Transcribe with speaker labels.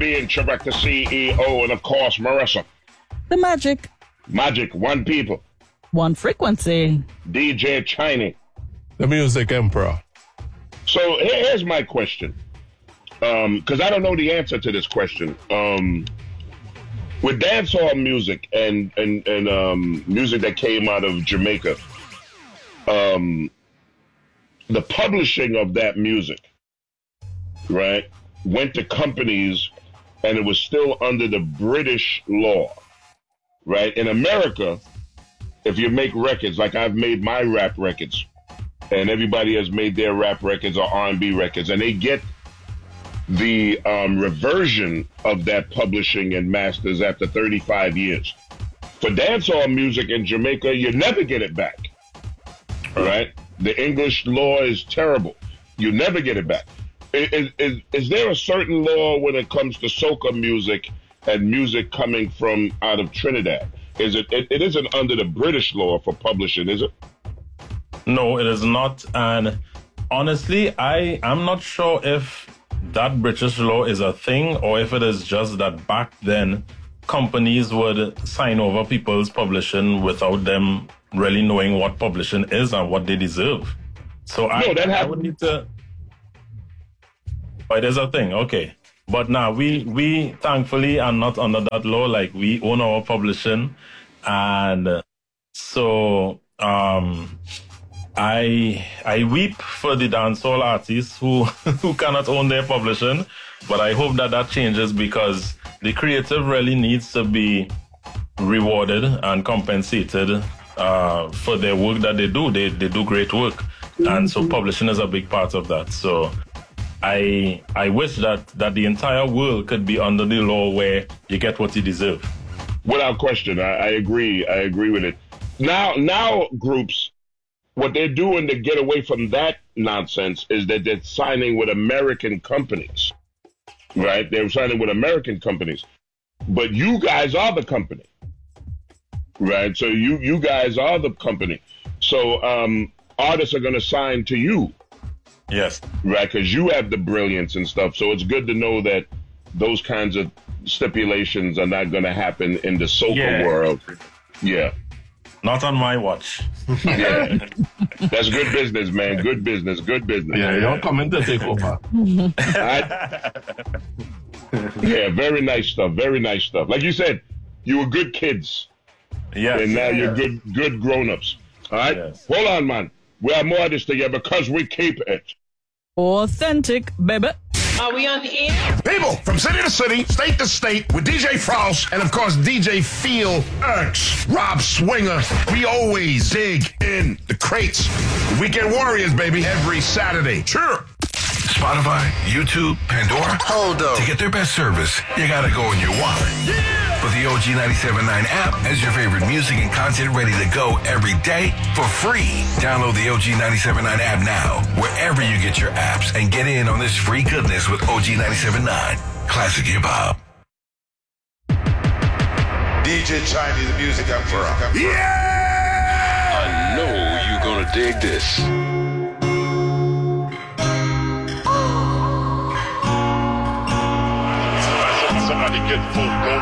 Speaker 1: Caribbean Director CEO, and of course, Marissa.
Speaker 2: The magic.
Speaker 1: Magic, one people.
Speaker 2: One frequency.
Speaker 1: DJ Chiney.
Speaker 3: The music emperor.
Speaker 1: So here's my question. Because I don't know the answer to this question. With dancehall music and music that came out of Jamaica, the publishing of that music, right, went to companies, and it was still under the British law, right? In America, if you make records, like I've made my rap records, and everybody has made their rap records or R&B records, and they get the reversion of that publishing and masters after 35 years. For dancehall music in Jamaica, you never get it back, right? The English law is terrible. You never get it back. Is there a certain law when it comes to soca music and music coming from out of Trinidad? It isn't under the British law for publishing, is it?
Speaker 4: No, it is not. And honestly, I'm not sure if that British law is a thing or if it is just that back then companies would sign over people's publishing without them really knowing what publishing is and what they deserve. So I would need to... Oh, it is a thing, okay. But now we thankfully are not under that law. Like, we own our publishing, and so I weep for the dancehall artists who cannot own their publishing. But I hope that changes, because the creative really needs to be rewarded and compensated for their work that they do. They do great work, and so publishing is a big part of that. So I wish that the entire world could be under the law where you get what you deserve.
Speaker 1: Without question, I agree. I agree with it. Now groups, what they're doing to get away from that nonsense is that they're signing with American companies, right? They're signing with American companies, but you guys are the company, right? So you guys are the company. So artists are going to sign to you.
Speaker 4: Yes.
Speaker 1: Right, because you have the brilliance and stuff. So it's good to know that those kinds of stipulations are not going to happen in the soca world. Yeah.
Speaker 4: Not on my watch.
Speaker 1: Yeah. That's good business, man. Good business. Good business.
Speaker 3: Yeah, you don't come in to take over.
Speaker 1: Yeah, very nice stuff. Very nice stuff. Like you said, you were good kids.
Speaker 4: Yes.
Speaker 1: And now you're good grown-ups. All right?
Speaker 4: Yes.
Speaker 1: Hold on, man. We have more of this together because we keep it
Speaker 2: authentic, baby.
Speaker 5: Are we on the air?
Speaker 6: People from city to city, state to state, with DJ Frost and, of course, DJ Feel X, Rob Swinger. We always dig in the crates. The Weekend Warriors, baby, every Saturday. Sure.
Speaker 7: Spotify, YouTube, Pandora.
Speaker 6: Hold up.
Speaker 7: To get their best service, you gotta go in your wallet. Yeah! With the OG 97.9 app as your favorite music and content ready to go every day for free. Download the OG 97.9 app now, wherever you get your apps, and get in on this free goodness with OG 97.9. Classic hip hop.
Speaker 6: DJ Chiney, the music emperor.
Speaker 7: Yeah!
Speaker 8: I know you're gonna dig this.
Speaker 1: Somebody get full.